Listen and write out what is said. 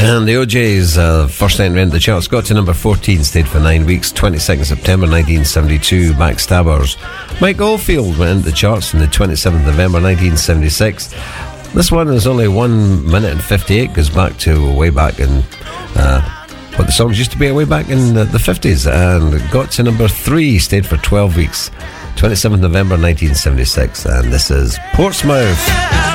And the OJ's first entry into the charts got to number 14, stayed for 9 weeks, 22nd September 1972, Backstabbers. Mike Oldfield went into the charts on the 27th November 1976. This one is only 1 minute and 58, goes back to way back in what the songs used to be way back in the 50s, and got to number 3, stayed for 12 weeks, 27th November 1976, and this is Portsmouth.